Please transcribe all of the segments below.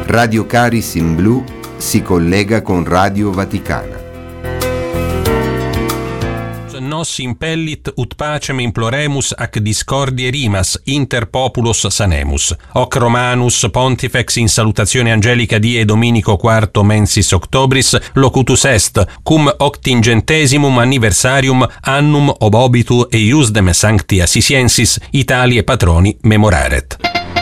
Radio Caris in Blu si collega con Radio Vaticana. Nos impellit ut pacem imploremus ac discordie rimas inter populos sanemus. Hoc Romanus Pontifex in salutazione angelica die Dominico IV mensis octobris locutus est, cum octingentesimum anniversarium annum obobitu eiusdem sancti Assisiensis Italiae patroni memoraret.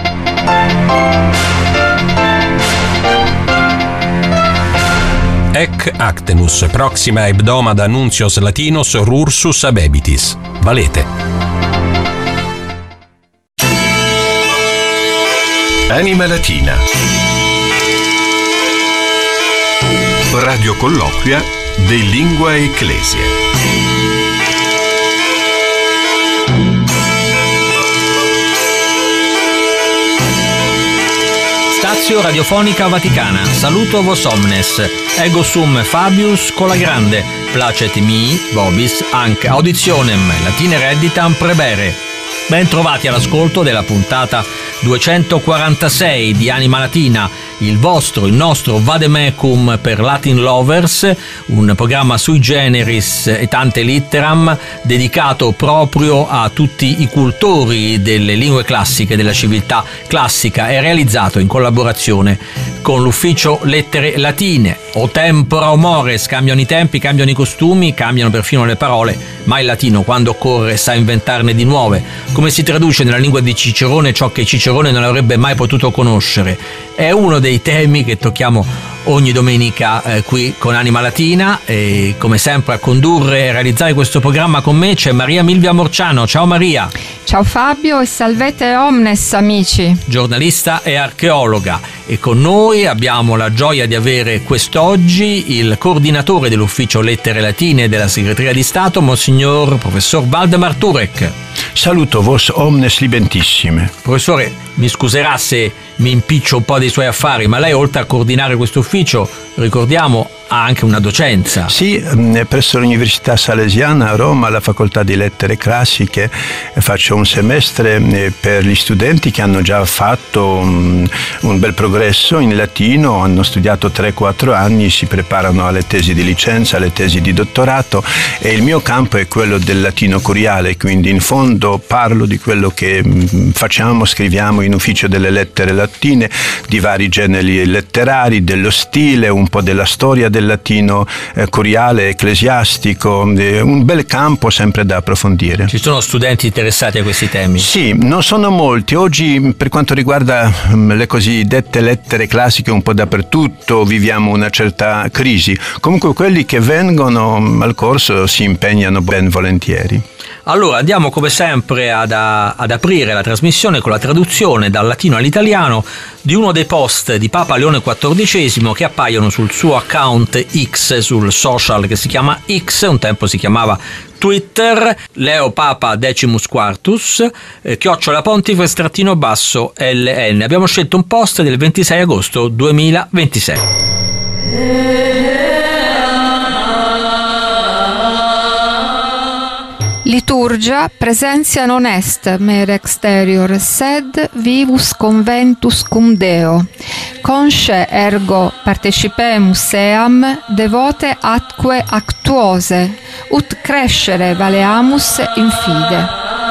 Ec actenus, proxima hebdomada nuncios latinos rursus abebitis. Valete. Anima Latina. Radio colloquia de Lingua Ecclesia. Stazio Radiofonica Vaticana, saluto vos omnes, ego sum Fabius cola grande, placet mi, vobis, anc auditionem, latine redditam prebere. Ben trovati all'ascolto della puntata 246 di Anima Latina, il nostro vademecum per Latin Lovers, un programma sui generis e tante litteram dedicato proprio a tutti i cultori delle lingue classiche, della civiltà classica, e realizzato in collaborazione con l'ufficio Lettere Latine. O tempora o mores, cambiano i tempi, cambiano i costumi, cambiano perfino le parole, ma il latino quando occorre sa inventarne di nuove. Come si traduce nella lingua di Cicerone ciò che Cicerone non avrebbe mai potuto conoscere? È uno dei temi che tocchiamo ogni domenica qui con Anima Latina, e come sempre a condurre e realizzare questo programma con me c'è Maria Milvia Morciano. Ciao Maria. Ciao Fabio e salvete omnes amici. Giornalista e archeologa, e con noi abbiamo la gioia di avere quest'oggi il coordinatore dell'ufficio Lettere Latine della Segreteria di Stato, Monsignor Professor Waldemar Turek. Saluto vos omnes libentissime. Professore, mi scuserà se mi impiccio un po' dei suoi affari, ma lei oltre a coordinare questo ufficio, ricordiamo, ha anche una docenza. Sì, presso l'Università Salesiana a Roma, alla Facoltà di Lettere Classiche, faccio un semestre per gli studenti che hanno già fatto un bel progresso in latino, hanno studiato 3-4 anni, si preparano alle tesi di licenza, alle tesi di dottorato, e il mio campo è quello del latino curiale, quindi in fondo parlo di quello che facciamo, scriviamo in ufficio delle lettere latine, di vari generi letterari, dello stile, un po' della storia del latino curiale, ecclesiastico, un bel campo sempre da approfondire. Ci sono studenti interessati a questi temi? Sì, non sono molti. Oggi, per quanto riguarda le cosiddette lettere classiche, un po' dappertutto viviamo una certa crisi. Comunque quelli che vengono al corso si impegnano ben volentieri. Allora andiamo come sempre ad aprire la trasmissione con la traduzione dal latino all'italiano di uno dei post di Papa Leone XIV che appaiono sul suo account X, sul social che si chiama X, un tempo si chiamava Twitter, Leo Papa Decimus Quartus, @Pontifex_LN. Abbiamo scelto un post del 26 agosto 2026. Liturgia presentia non est mere exterior, sed vivus conventus cum Deo. Consce ergo partecipemus eam, devote atque actuose, ut crescere valeamus in fide.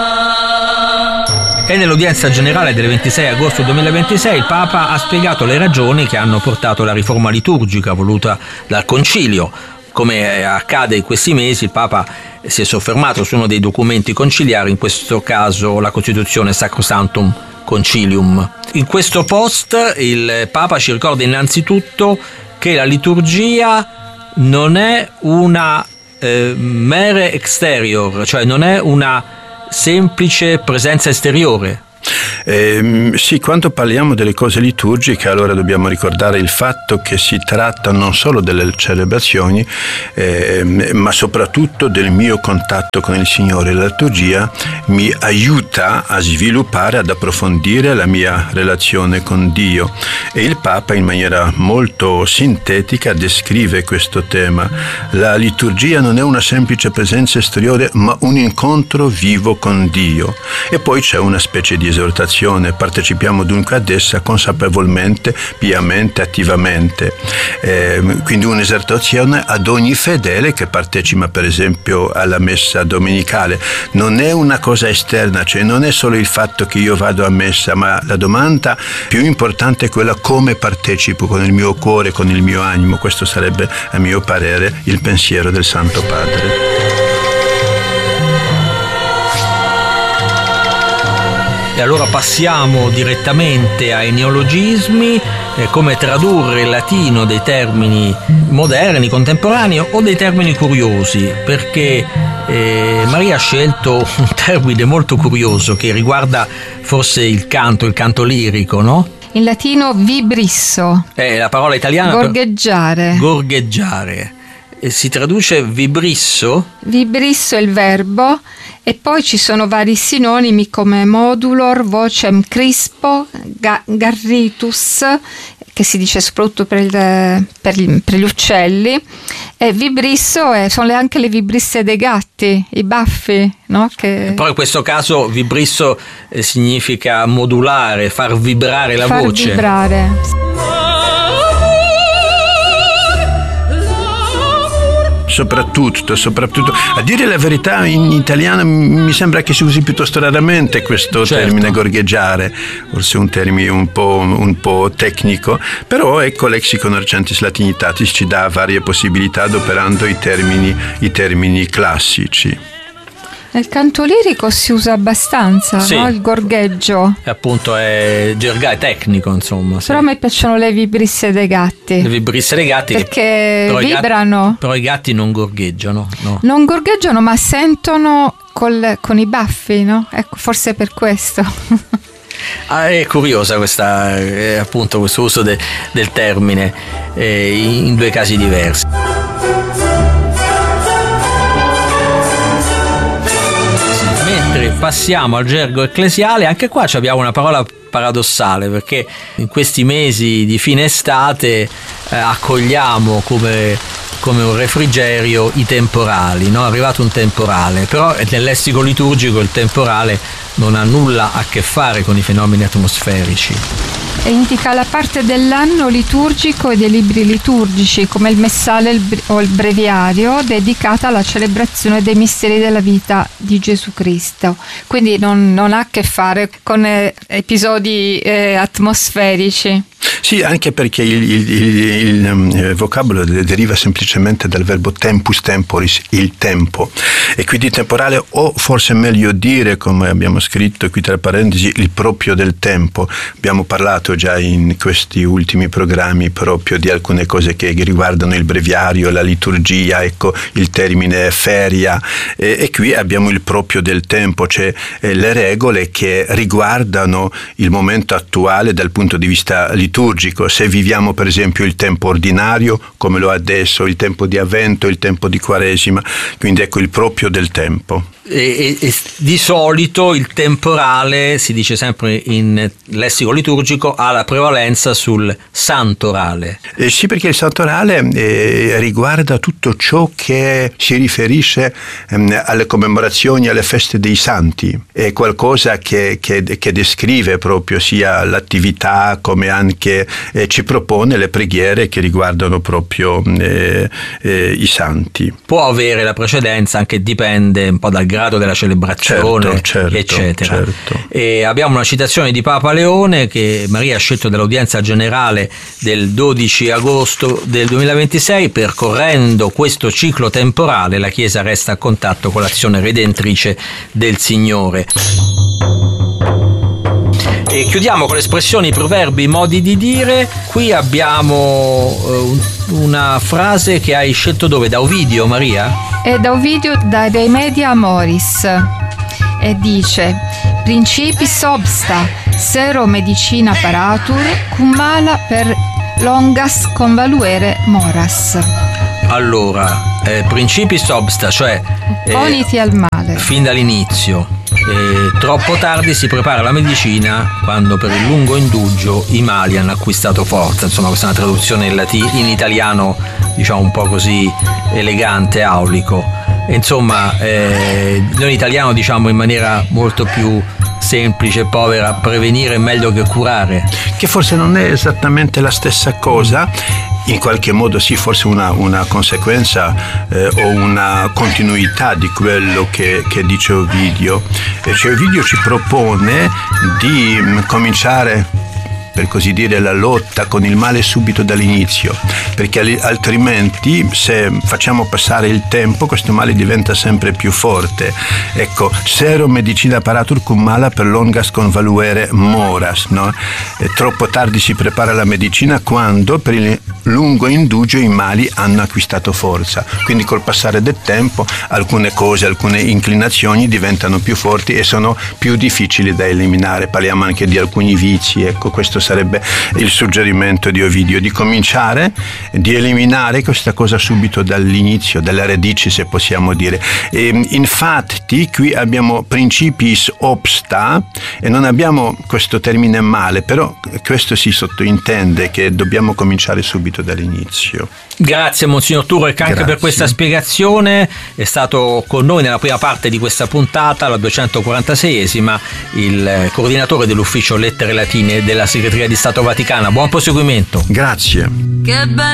E nell'udienza generale del 26 agosto 2026 il Papa ha spiegato le ragioni che hanno portato alla riforma liturgica voluta dal Concilio. Come accade in questi mesi, il Papa si è soffermato su uno dei documenti conciliari, in questo caso la Costituzione Sacrosanctum Concilium. In questo post il Papa ci ricorda innanzitutto che la liturgia non è una mere exterior, cioè non è una semplice presenza esteriore. Sì, quando parliamo delle cose liturgiche, allora dobbiamo ricordare il fatto che si tratta non solo delle celebrazioni, ma soprattutto del mio contatto con il Signore. La liturgia mi aiuta a sviluppare, ad approfondire la mia relazione con Dio, e il Papa in maniera molto sintetica descrive questo tema. La liturgia non è una semplice presenza esteriore, ma un incontro vivo con Dio. E poi c'è una specie di di esortazione, partecipiamo dunque ad essa consapevolmente, piamente, attivamente. Quindi un'esortazione ad ogni fedele che partecipa per esempio alla messa domenicale. Non è una cosa esterna, cioè non è solo il fatto che io vado a messa, ma la domanda più importante è quella: come partecipo con il mio cuore, con il mio animo. Questo sarebbe, a mio parere, il pensiero del Santo Padre. E allora passiamo direttamente ai neologismi, come tradurre in latino dei termini moderni, contemporanei o dei termini curiosi, perché Maria ha scelto un termine molto curioso che riguarda forse il canto lirico, no? In latino vibrisso. La parola italiana gorgheggiare. Gorgheggiare. E si traduce vibrisso? Vibrisso è il verbo, e poi ci sono vari sinonimi come modulor, vocem crispo, garritus, che si dice soprattutto per gli uccelli, e vibrisso sono anche le vibrisse dei gatti, i baffi, no? Però in questo caso vibrisso significa modulare, far vibrare la voce. Far vibrare. Soprattutto, a dire la verità, in italiano mi sembra che si usi piuttosto raramente questo termine gorgheggiare, forse un termine un po' tecnico, però ecco Lexicon Recentis Latinitatis ci dà varie possibilità adoperando i termini classici. Nel canto lirico si usa abbastanza, sì, no? Il gorgheggio. E appunto è gergale tecnico, insomma. Sì. Però a me piacciono le vibrisse dei gatti. Le vibrisse dei gatti perché vibrano. Però i gatti non gorgheggiano, no? Non gorgheggiano, ma sentono con i baffi, no? Ecco, forse per questo. È curiosa questa, appunto, questo uso del termine in due casi diversi. Passiamo al gergo ecclesiale. Anche qua abbiamo una parola paradossale, perché in questi mesi di fine estate accogliamo come un refrigerio i temporali, no? È arrivato un temporale, però nel lessico liturgico il temporale non ha nulla a che fare con i fenomeni atmosferici. E indica la parte dell'anno liturgico e dei libri liturgici, come il messale o il breviario, dedicata alla celebrazione dei misteri della vita di Gesù Cristo. Quindi non ha a che fare con episodi atmosferici. Sì, anche perché il vocabolo deriva semplicemente dal verbo tempus temporis, il tempo, e quindi temporale, o forse meglio dire, come abbiamo scritto qui tra parentesi, il proprio del tempo. Abbiamo parlato già in questi ultimi programmi proprio di alcune cose che riguardano il breviario, la liturgia, ecco il termine feria, e qui abbiamo il proprio del tempo, cioè le regole che riguardano il momento attuale dal punto di vista liturgico. Se viviamo per esempio il tempo ordinario come lo è adesso, il tempo di Avvento, il tempo di Quaresima, quindi ecco il proprio del tempo. E di solito il temporale, si dice sempre in lessico liturgico, ha la prevalenza sul santorale. Sì, perché il santorale riguarda tutto ciò che si riferisce alle commemorazioni, alle feste dei santi. È qualcosa che descrive proprio sia l'attività come anche ci propone le preghiere che riguardano proprio i santi. Può avere la precedenza, anche dipende un po' dal grado della celebrazione, certo, eccetera. Certo. E abbiamo una citazione di Papa Leone che Maria ha scelto dall'udienza generale del 12 agosto del 2026. Percorrendo questo ciclo temporale, la Chiesa resta a contatto con l'azione redentrice del Signore. E chiudiamo con le espressioni, i proverbi, i modi di dire. Qui abbiamo una frase che hai scelto dove? Da Ovidio, Maria? È da Ovidio, da De Media Moris, e dice: principis obsta, sero medicina paratur, cum mala per longas convaluere moras. Allora, principis obsta, cioè opponiti al male. Fin dall'inizio. Troppo tardi si prepara la medicina quando per il lungo indugio i mali hanno acquistato forza. Insomma, questa è una traduzione in italiano, diciamo un po' così elegante, aulico. insomma, noi in italiano diciamo in maniera molto più semplice e povera: prevenire è meglio che curare. Che forse non è esattamente la stessa cosa, in qualche modo sì, forse una conseguenza o una continuità di quello che dice Ovidio. Cioè Ovidio ci propone di cominciare, per così dire, la lotta con il male subito dall'inizio, perché altrimenti, se facciamo passare il tempo, questo male diventa sempre più forte. Ecco, sero medicina paratur cum mala per longas convaluere moras, no? Troppo tardi si prepara la medicina quando per il lungo indugio i mali hanno acquistato forza. Quindi col passare del tempo alcune cose, alcune inclinazioni diventano più forti e sono più difficili da eliminare. Parliamo anche di alcuni vizi, ecco, questo sarebbe il suggerimento di Ovidio, di cominciare, di eliminare questa cosa subito dall'inizio, dalle radici, se possiamo dire. E infatti qui abbiamo principiis obsta e non abbiamo questo termine male, però questo si sottointende che dobbiamo cominciare subito dall'inizio. Grazie Monsignor Turek anche per questa spiegazione. È stato con noi nella prima parte di questa puntata, la 246esima, il coordinatore dell'ufficio Lettere Latine della Segreteria di Stato Vaticana. Buon proseguimento. Grazie.